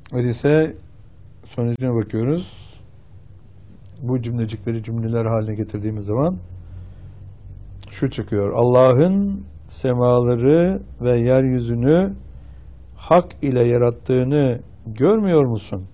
Öyleyse sonucuna bakıyoruz. Bu cümlecikleri cümleler haline getirdiğimiz zaman şu çıkıyor: Allah'ın semaları ve yeryüzünü hak ile yarattığını görmüyor musun?